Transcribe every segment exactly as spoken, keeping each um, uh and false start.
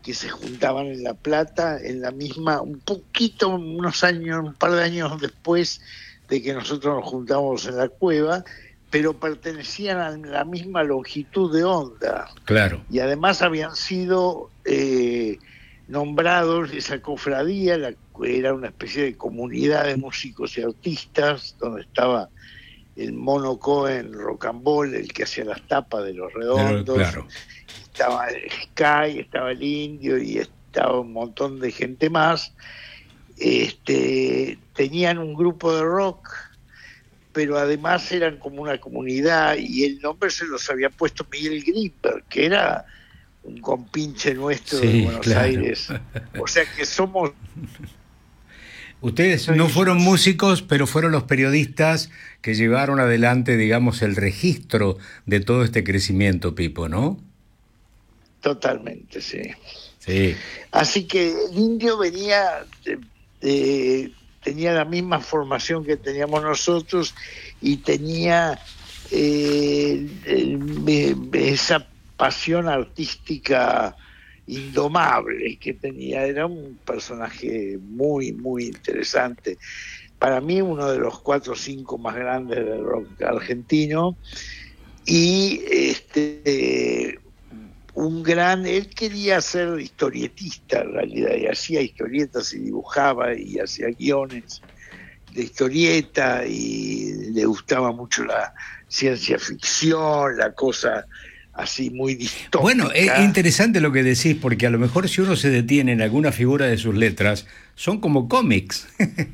que se juntaban en La Plata, en la misma, un poquito, unos años, un par de años después de que nosotros nos juntamos en la cueva, pero pertenecían a la misma longitud de onda. Claro. Y además habían sido eh, nombrados, esa cofradía, la, era una especie de comunidad de músicos y artistas, donde estaba el Mono Cohen Rocambole, el que hacía las tapas de Los Redondos, Claro. Estaba el Sky, estaba el Indio y estaba un montón de gente más. Este, tenían un grupo de rock, pero además eran como una comunidad, y el nombre se los había puesto Miguel Grimberg, que era un compinche nuestro sí, de Buenos claro. Aires. O sea que somos... Ustedes no fueron músicos, pero fueron los periodistas que llevaron adelante, digamos, el registro de todo este crecimiento, Pipo, ¿no? Totalmente, sí. Sí. Así que el Indio venía, de, de, tenía la misma formación que teníamos nosotros y tenía eh, el, esa pasión artística indomable que tenía. Era un personaje muy, muy interesante. Para mí, uno de los cuatro o cinco más grandes del rock argentino. Y este... un gran, él quería ser historietista en realidad, y hacía historietas y dibujaba y hacía guiones de historieta, y le gustaba mucho la ciencia ficción, la cosa así muy distópica. Bueno, es interesante lo que decís, porque a lo mejor si uno se detiene en alguna figura de sus letras, son como cómics.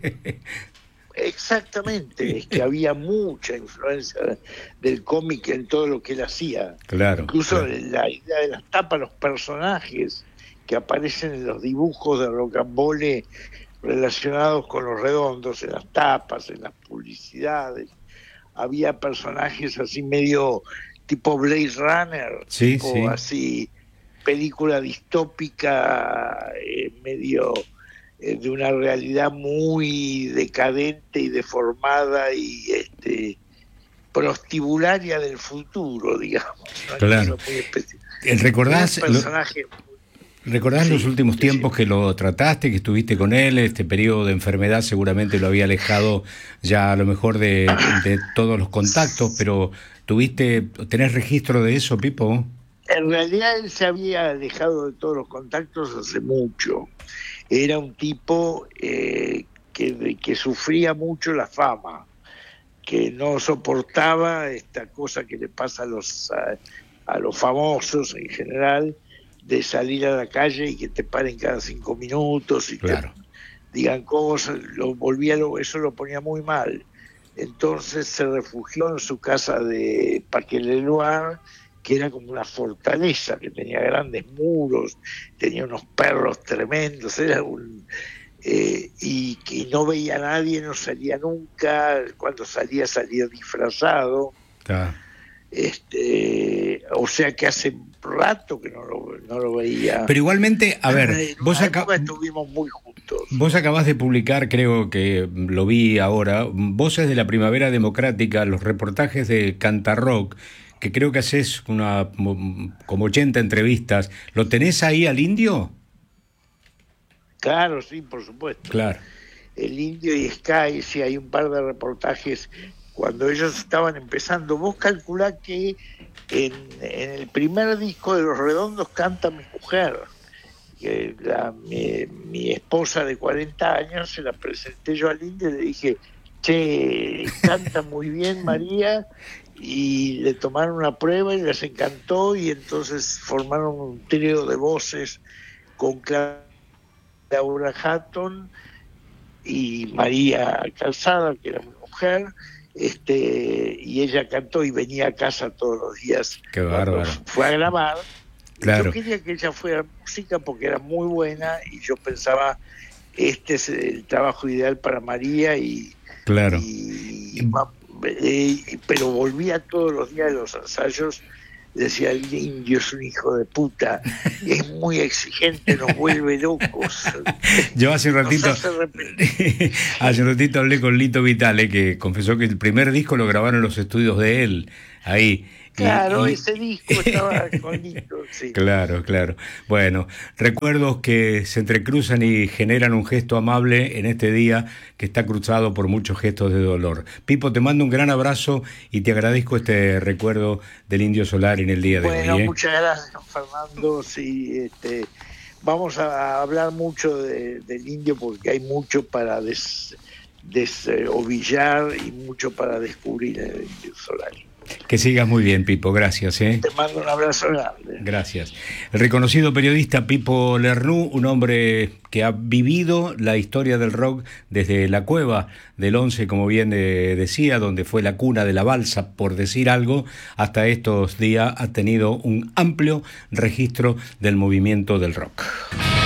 Exactamente, es que había mucha influencia del cómic en todo lo que él hacía. Claro. Incluso claro. la idea de las tapas, los personajes que aparecen en los dibujos de Rocambole relacionados con Los Redondos, en las tapas, en las publicidades. Había personajes así medio tipo Blade Runner, sí, tipo sí. así, película distópica, eh, medio... de una realidad muy decadente y deformada y este prostibularia del futuro, digamos, ¿no? Claro. El recordás, un personaje lo, recordás sí, los últimos sí, tiempos sí. que lo trataste, que estuviste con él, este periodo de enfermedad seguramente lo había alejado ya a lo mejor de, de todos los contactos, pero tuviste, ¿tenés registro de eso, Pipo? En realidad él se había alejado de todos los contactos hace mucho. Era un tipo eh, que, que sufría mucho la fama, que no soportaba esta cosa que le pasa a los, a, a los famosos en general, de salir a la calle y que te paren cada cinco minutos y claro. te digan cosas. Lo volvía, lo, eso lo ponía muy mal. Entonces se refugió en su casa de Paquet-Leloir, que era como una fortaleza, que tenía grandes muros, tenía unos perros tremendos, era un eh, y que no veía a nadie, no salía nunca, cuando salía salía disfrazado. Ah. Este, o sea que hace rato que no lo, no lo veía. Pero igualmente, a ver, en vos acá acá estuvimos muy juntos. Vos acabás de publicar, creo que lo vi ahora, Voces de la Primavera Democrática, los reportajes de Cantarrock, que creo que haces una como ochenta entrevistas. ¿Lo tenés ahí al Indio? Claro, sí, por supuesto. Claro. El Indio y Sky, sí, hay un par de reportajes cuando ellos estaban empezando. Vos calculá que en, en el primer disco de Los Redondos canta mi mujer, que la, mi, mi esposa de cuarenta años, se la presenté yo al Indio y le dije, che, canta muy bien María, y le tomaron una prueba y les encantó, y entonces formaron un trío de voces con Laura Hatton y María Calzada, que era mi mujer, este, y ella cantó y venía a casa todos los días. Qué bárbaro. Fue a grabar. Claro. Yo quería que ella fuera música porque era muy buena, y yo pensaba, este es el trabajo ideal para María, y, claro. y, y, y pero volvía todos los días de los ensayos, decía, el Indio es un hijo de puta, es muy exigente, nos vuelve locos. Yo hace un ratito hace un ratito hablé con Lito Vitale, que confesó que el primer disco lo grabaron en los estudios de él, ahí, Claro, y, y... ese disco estaba con Lito, sí. Claro, claro. Bueno, recuerdos que se entrecruzan y generan un gesto amable en este día que está cruzado por muchos gestos de dolor. Pipo, te mando un gran abrazo y te agradezco este recuerdo del Indio Solari en el día de bueno, hoy. ¿eh? Muchas gracias, Fernando. Sí, este, vamos a hablar mucho de, del Indio porque hay mucho para des, desovillar y mucho para descubrir en el Indio Solari. Que sigas muy bien, Pipo, gracias. ¿eh? Te mando un abrazo grande. Gracias. El reconocido periodista Pipo Lernoux, un hombre que ha vivido la historia del rock desde la cueva del Once, como bien eh, decía, donde fue la cuna de la balsa, por decir algo, hasta estos días ha tenido un amplio registro del movimiento del rock.